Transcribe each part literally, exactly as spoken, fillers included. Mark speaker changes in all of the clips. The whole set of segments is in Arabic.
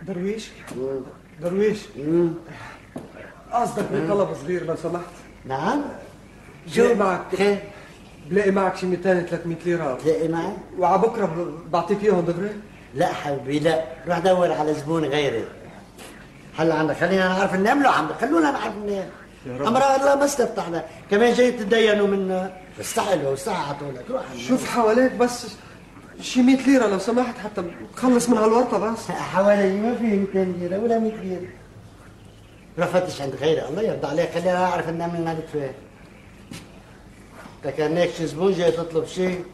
Speaker 1: درويش درويش قصدك بطلب صغير لو سمحت؟
Speaker 2: نعم.
Speaker 1: بلاقي معك
Speaker 2: خير؟
Speaker 1: بلاقي معك شي مئتين ثلاثمئة ليرة.
Speaker 2: بلاقي معي؟
Speaker 1: وعلى بكره بعطيك اياهم دغري؟
Speaker 2: لا حبيبي لا، روح دور على زبون غيري. هلا عندك خلينا نعرف ننام له عندك، خلونا نعرف ننام. امرأة الله ما استفتحنا، كمان جاي تدينوا منا. استحلوا واستحى عطولك، روح
Speaker 1: شوف حواليك بس شي مئة ليرة لو سمحت حتى تخلص من هالورطة بس.
Speaker 2: حوالي ما في مئتين ليرة ولا مئة ليرة. روح فتش عند غيري الله يرضى عليك، خلينا نعرف ننام لنا فين. انت كان هيك شي زبون جاي تطلب شيء.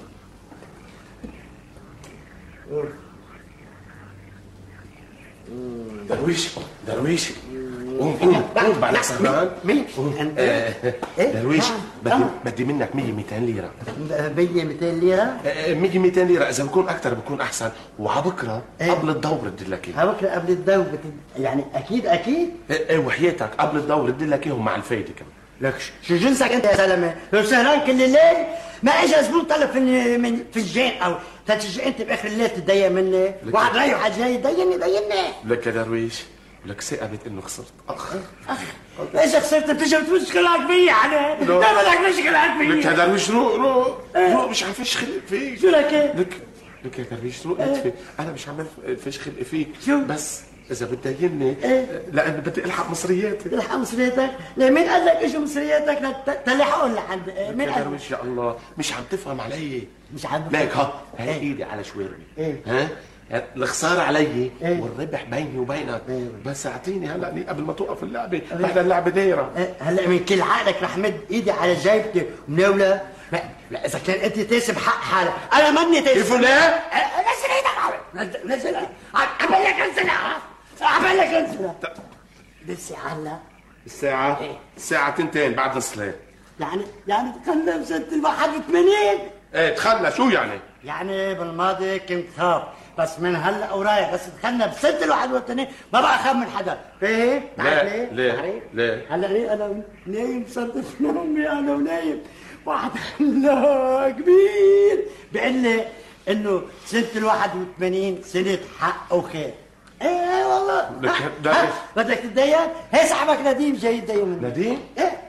Speaker 3: درويش درويش قوم قوم قوم بعدك سهران.
Speaker 2: مين؟ انت؟
Speaker 3: درويش بدي بدي منك مية مئتين ليرة.
Speaker 2: مية مئتين ليرة؟
Speaker 3: مية مئتين ليرة، إذا بكون أكثر بكون أحسن، وعلى بكرة قبل الدور بدي لك إياهم.
Speaker 2: على بكرة قبل الدور يعني أكيد أكيد؟
Speaker 3: إيه وحياتك قبل الدور بدي لك إياهم مع الفايدة كمان.
Speaker 2: لك شو جنسك أنت يا زلمة؟ لو سهران كل الليل ما اجى زبون طلب في من فنجان او تتجي انت باخر الليل تتضايق مني، واحد رايح واحد جاي يضايقني يضايقني.
Speaker 3: لك يا درويش لك ثقبت انه خسرت. اخ
Speaker 2: اخ ايش خسرت؟ بتجي بتشكلك فيي يعني؟ لا بدك تشكلك فيي.
Speaker 3: لك يا درويش روق روق روق، مش عم فيش خلق فيك.
Speaker 2: شو لك؟
Speaker 3: لك لك يا درويش روق انت، انا مش عم فيش خلق فيك.
Speaker 2: شو؟
Speaker 3: بس إذا بتديني لأن بدي ألحق مصرياتي.
Speaker 2: تلحق مصرياتك؟ لا مين قال لك إيش مصرياتك لتلحقهم لحد مين
Speaker 3: قال لك؟ يا الله مش عم تفهم علي.
Speaker 2: مش عم
Speaker 3: تفهم. ليك ها هي إيدي على شواربي. إيه؟ ها الخسارة علي إيه؟ والربح بيني وبينك. إيه؟ بس أعطيني هلا قبل ما توقف اللعبة. إيه؟ بعد اللعبة دايرة.
Speaker 2: إيه؟ هلا من كل عقلك رح مد إيدي على جيبتي مناولة. لا إذا كان أنت تاسب حق حالك، أنا ماني تاسب.
Speaker 3: كيف لا؟
Speaker 2: نزل إيدك نزلها عمل لك انزلها عمل لك انزلها. للساعة هلا؟
Speaker 3: الساعة؟ إيه؟ الساعة تنتين بعد الصلاة.
Speaker 2: يعني يعني تخلى بسنة الواحد وثمانين؟
Speaker 3: ايه تخلى شو يعني؟
Speaker 2: يعني بالماضي كنت خاف، بس من هلا ورايح بس تخلى بسنة الواحد والثمانين ما بقى خاف من حدا، فاهم؟
Speaker 3: لا ليه؟ ليه؟
Speaker 2: هلا ليه انا نايم صرت نومي انا ونايم، واحد هلا كبير بيقول لي انه سنة الواحد وثمانين سنة حق وخير. ايه والله. بدك تتضايق؟ هي صاحبك نديم جاي يتضايق مني.
Speaker 3: نديم؟
Speaker 2: ايه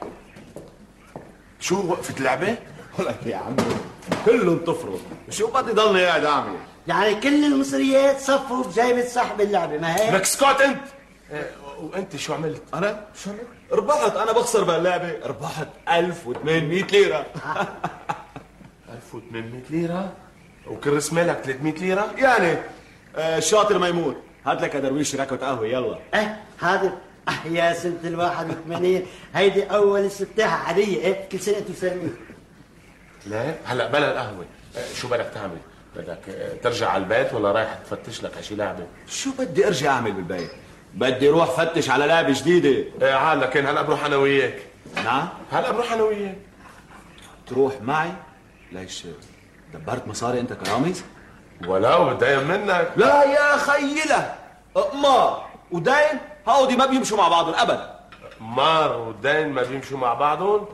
Speaker 3: شو وقفت اللعبة؟
Speaker 4: ولك يا عمي كلهم طفروا، شو بدي ضلني قاعد اعمل؟
Speaker 2: يعني كل المصريات صفوا بجايبة صاحب اللعبة، ما هيك؟
Speaker 3: لك اسكت انت. اه وانت شو عملت؟
Speaker 4: انا؟ شو عملت؟ ربحت، انا بخسر بهاللعبة، ربحت ألف وثمانمئة ليرة.
Speaker 3: ألف وثمانمئة ليرة؟ وكرس مالك ثلاثمئة ليرة؟
Speaker 4: يعني آه شاطر ميمون، هات لك يا درويش ركوة قهوة يلا.
Speaker 2: ايه هذا اه يا سنة الواحد وثمانين هيدي أول استفتاحة عادية، ايه كل سنة أنتم سالمين.
Speaker 3: لا هلا بلا القهوة، اه شو بدك تعمل؟ بدك اه ترجع على البيت ولا رايح تفتش لك على شي لعبة؟
Speaker 4: شو بدي أرجع أعمل بالبيت؟ بدي روح فتش على لعبة جديدة.
Speaker 3: ايه عال لكن هلا بروح أنا وياك.
Speaker 4: نعم؟
Speaker 3: هلا بروح أنا وياك.
Speaker 4: تروح معي؟ ليش دبرت مصاري أنت كرامز؟
Speaker 3: ولو بتضايق منك.
Speaker 4: لا يا خيلة مار ودين هودي ما بيمشوا مع بعضهم ابدا.
Speaker 3: مار ودين ما بيمشوا مع بعضهم؟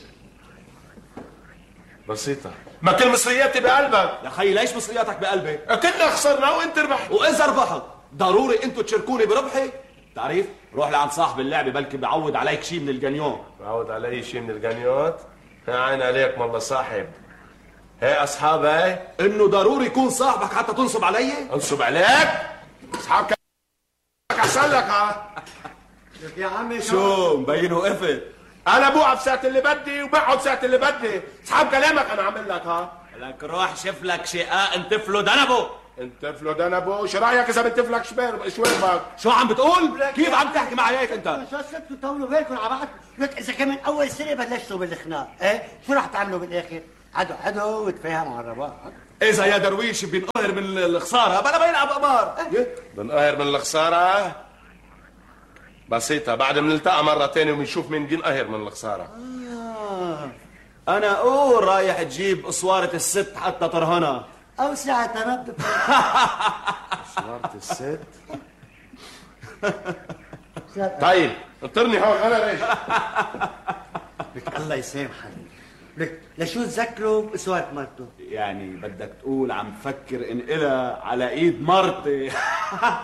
Speaker 3: بسيطة، ما كل مصرياتي بقلبك.
Speaker 4: يا خي ليش مصرياتك بقلبي؟
Speaker 3: كلنا خسرنا وانت ربحت.
Speaker 4: واذا ربحت ضروري انتوا تشاركوني بربحي؟ تعرف روح لعند صاحب اللعبة بلكي بعود عليك شيء من الجنيون.
Speaker 3: بعود علي شيء من الجنيونات؟ يا عين عليك والله صاحب. هي اصحابي
Speaker 4: انه ضروري يكون صاحبك حتى تنصب علي؟
Speaker 3: انصب عليك؟ اصحابك احسن لك. ها
Speaker 2: يا عمي
Speaker 4: شو مبين وقفت؟
Speaker 3: انا بوقف ساعة اللي بدي وبقعد ساعة اللي بدي، اصحاب كلامك انا عامل لك. ها
Speaker 4: لك روح شوف لك شقاق انتفلوا دنبو.
Speaker 3: انتفلوا دنبو؟ شو رايك اذا بنتفلك شباب شواربك؟
Speaker 4: شو عم بتقول؟ كيف عم تحكي معي هيك انت؟
Speaker 2: شو صرتوا طولوا بالكم على بعض؟ لك اذا كمان اول سنة بلشتوا بالخناق، ايه شو رح تعملوا بالاخر؟ عدو عدو وتفاهم على الرباط.
Speaker 4: اذا يا درويش بينقهر من الخساره بلا بيلعب قمار.
Speaker 3: بنقهر من الخساره؟ بسيطه، بعد بنلتقى مره ثانيه وبنشوف مين بينقهر من الخساره.
Speaker 2: آه.
Speaker 4: انا اقول رايح تجيب اسواره الست حتى ترهنها
Speaker 2: او ساعه تردد.
Speaker 3: اسواره الست؟ طيب انطرني هون انا. ليش؟
Speaker 2: لك الله يسامحك، لك لشو تذكروا باسواره مرته؟
Speaker 4: يعني بدك تقول عم فكر انقلها على ايد مرتي.